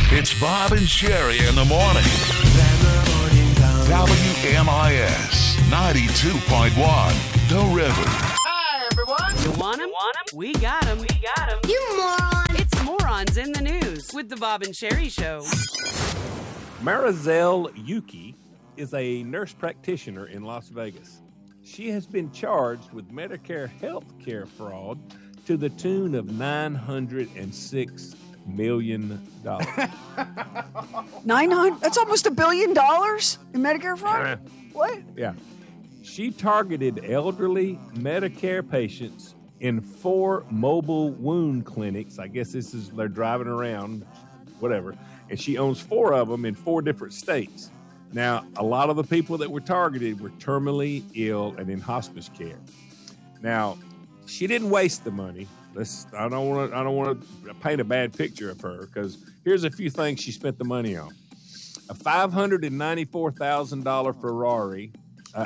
It's Bob and Sherry in the morning. WMIS 92.1, The River. Hi, everyone. You want them? We got them. You moron. It's Morons in the News with the Bob and Sherry Show. Marizelle Yuki is a nurse practitioner in Las Vegas. She has been charged with Medicare health care fraud to the tune of $906 million. 900? That's almost $1 billion in Medicare fraud? What? Yeah. She targeted elderly Medicare patients in 4 mobile wound clinics. I guess they're driving around, whatever. And she owns 4 of them in 4 different states. Now, a lot of the people that were targeted were terminally ill and in hospice care. Now, she didn't waste the money. I don't want to paint a bad picture of her, because here's a few things she spent the money on: a $594,000 Ferrari, a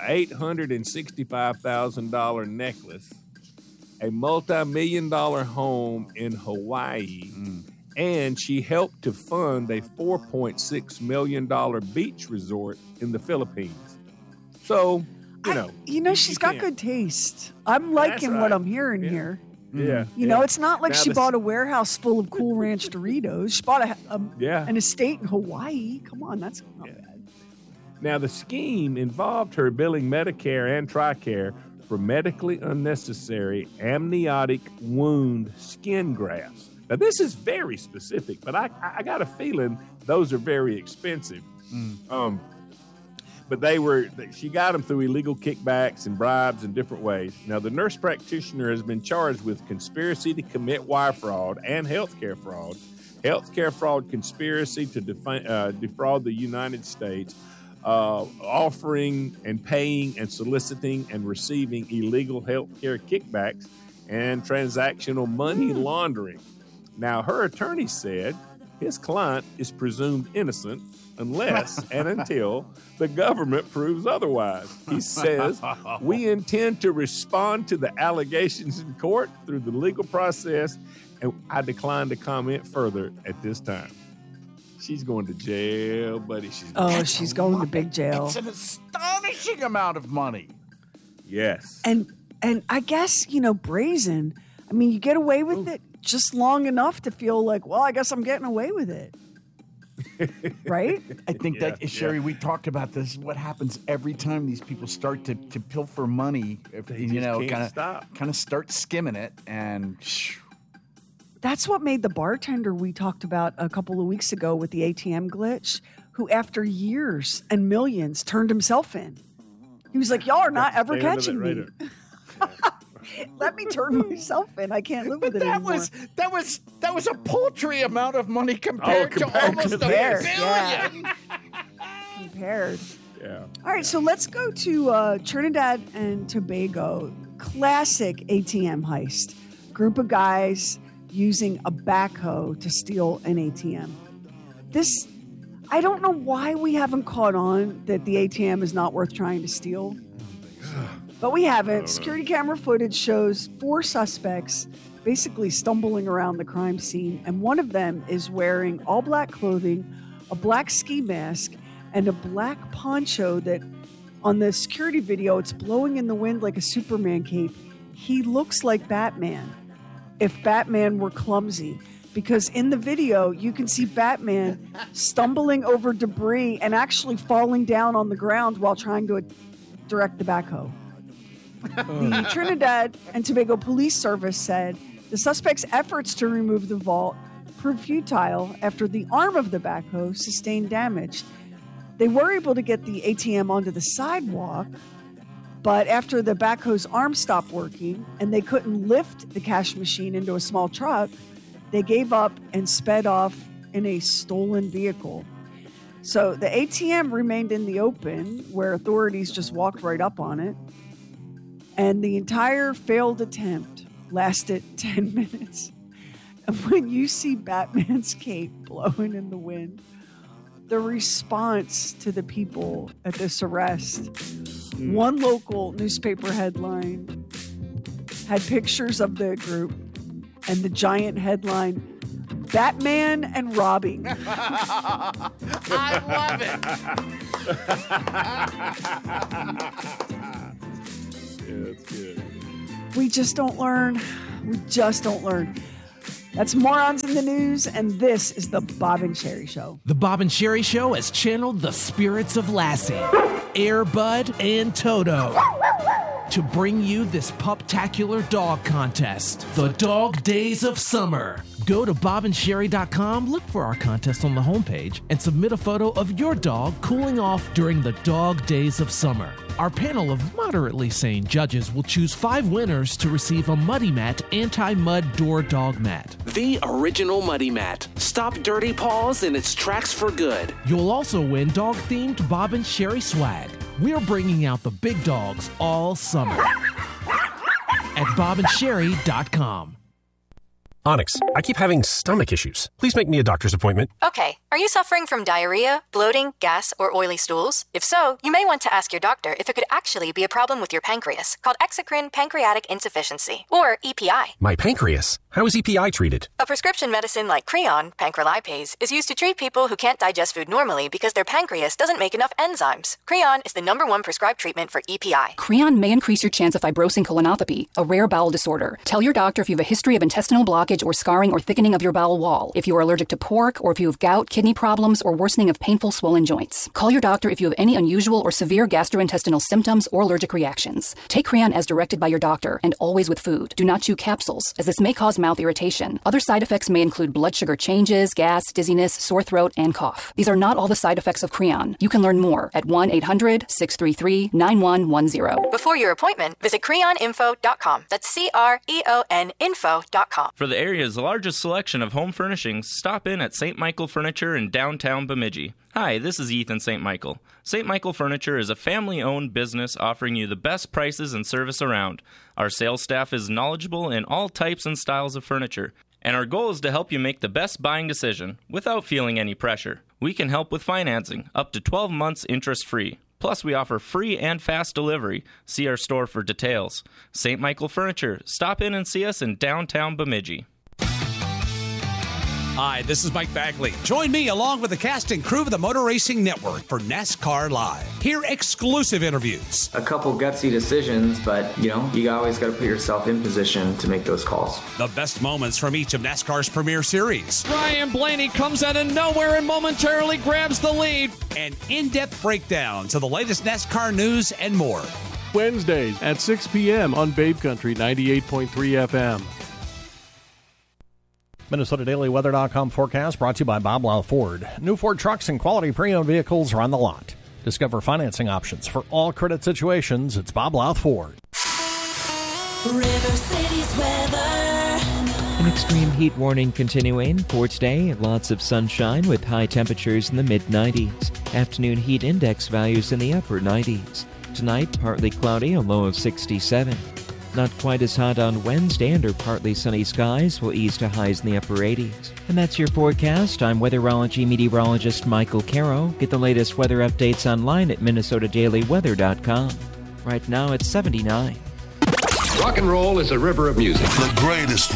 $865,000 necklace, a multi-million-dollar home in Hawaii, and she helped to fund a $4.6 million beach resort in the Philippines. So, she's got good taste. I'm liking what I'm hearing here. Yeah. It's not like she bought a warehouse full of Cool Ranch Doritos. She bought an estate in Hawaii. Come on, that's not bad. Now, the scheme involved her billing Medicare and TRICARE for medically unnecessary amniotic wound skin grafts. Now, this is very specific, but I got a feeling those are very expensive. But she got them through illegal kickbacks and bribes in different ways. Now, the nurse practitioner has been charged with conspiracy to commit wire fraud and healthcare fraud conspiracy to defraud the United States, offering and paying and soliciting and receiving illegal healthcare kickbacks, and transactional money laundering. Now, her attorney said his client is presumed innocent unless and until the government proves otherwise. He says, "We intend to respond to the allegations in court through the legal process, and I decline to comment further at this time." She's going to jail, buddy. She's going to big jail. It's an astonishing amount of money. Yes. And I guess, brazen. I mean, you get away with it just long enough to feel like, well, I guess I'm getting away with it. Right? I think Sherry, we talked about this. What happens every time these people start to pilfer money? Kind of start skimming it, and that's what made the bartender we talked about a couple of weeks ago with the ATM glitch, who after years and millions turned himself in. He was like, "Y'all are not ever catching me. Let me turn myself in. I can't live with it anymore." That was a paltry amount of money compared to almost $1 billion. Yeah. Compared. Yeah. All right, so let's go to Trinidad and Tobago. Classic ATM heist. Group of guys using a backhoe to steal an ATM. I don't know why we haven't caught on that the ATM is not worth trying to steal. But we haven't. Security camera footage shows 4 suspects basically stumbling around the crime scene, and one of them is wearing all black clothing, a black ski mask, and a black poncho that, on the security video, it's blowing in the wind like a Superman cape. He looks like Batman if Batman were clumsy, because in the video, you can see Batman stumbling over debris and actually falling down on the ground while trying to direct the backhoe. The Trinidad and Tobago Police Service said the suspect's efforts to remove the vault proved futile after the arm of the backhoe sustained damage. They were able to get the ATM onto the sidewalk, but after the backhoe's arm stopped working and they couldn't lift the cash machine into a small truck, they gave up and sped off in a stolen vehicle. So the ATM remained in the open, where authorities just walked right up on it. And the entire failed attempt lasted 10 minutes. And when you see Batman's cape blowing in the wind, the response to the people at this arrest, one local newspaper headline had pictures of the group, and the giant headline, Batman and Robin. I love it. Yeah, that's good. We just don't learn. We just don't learn. That's Morons in the News, and this is the Bob and Sherry Show. The Bob and Sherry Show has channeled the spirits of Lassie, Air Bud, and Toto to bring you this puptacular dog contest, the Dog Days of Summer. Go to bobandsherry.com, look for our contest on the homepage, and submit a photo of your dog cooling off during the Dog Days of Summer. Our panel of moderately sane judges will choose 5 winners to receive a Muddy Mat anti-mud door dog mat. The original Muddy Mat. Stop dirty paws in its tracks for good. You'll also win dog-themed Bob and Sherry swag. We're bringing out the big dogs all summer at bobandsherry.com. Onyx, I keep having stomach issues. Please make me a doctor's appointment. Okay. Are you suffering from diarrhea, bloating, gas, or oily stools? If so, you may want to ask your doctor if it could actually be a problem with your pancreas, called exocrine pancreatic insufficiency, or EPI. My pancreas? How is EPI treated? A prescription medicine like Creon, pancrelipase, is used to treat people who can't digest food normally because their pancreas doesn't make enough enzymes. Creon is the #1 prescribed treatment for EPI. Creon may increase your chance of fibrosing colonopathy, a rare bowel disorder. Tell your doctor if you have a history of intestinal blockage or scarring or thickening of your bowel wall, if you are allergic to pork, or if you have gout, kidney problems, or worsening of painful swollen joints. Call your doctor if you have any unusual or severe gastrointestinal symptoms or allergic reactions. Take Creon as directed by your doctor, and always with food. Do not chew capsules, as this may cause mouth irritation. Other side effects may include blood sugar changes, gas, dizziness, sore throat, and cough. These are not all the side effects of Creon. You can learn more at 1-800-633-9110. Before your appointment, visit creoninfo.com. That's CREON info.com. For the area's largest selection of home furnishings, stop in at St. Michael Furniture in downtown Bemidji. Hi, this is Ethan St. Michael. St. Michael Furniture is a family-owned business offering you the best prices and service around. Our sales staff is knowledgeable in all types and styles of furniture, and our goal is to help you make the best buying decision without feeling any pressure. We can help with financing, up to 12 months interest-free. Plus, we offer free and fast delivery. See our store for details. St. Michael Furniture. Stop in and see us in downtown Bemidji. Hi, this is Mike Bagley. Join me along with the cast and crew of the Motor Racing Network for NASCAR Live. Hear exclusive interviews. A couple gutsy decisions, but, you always got to put yourself in position to make those calls. The best moments from each of NASCAR's premier series. Ryan Blaney comes out of nowhere and momentarily grabs the lead. An in-depth breakdown to the latest NASCAR news and more. Wednesdays at 6 p.m. on Babe Country 98.3 FM. MinnesotaDailyWeather.com forecast brought to you by Bob Lau Ford. New Ford trucks and quality pre-owned vehicles are on the lot. Discover financing options for all credit situations. It's Bob Lau Ford. River City's weather. An extreme heat warning continuing for today. Lots of sunshine with high temperatures in the mid-90s. Afternoon heat index values in the upper 90s. Tonight, partly cloudy, a low of 67. Not quite as hot on Wednesday under partly sunny skies will ease to highs in the upper 80s. And that's your forecast. I'm weatherology meteorologist Michael Caro. Get the latest weather updates online at MinnesotaDailyWeather.com. Right now it's 79. Rock and roll is a river of music. The greatest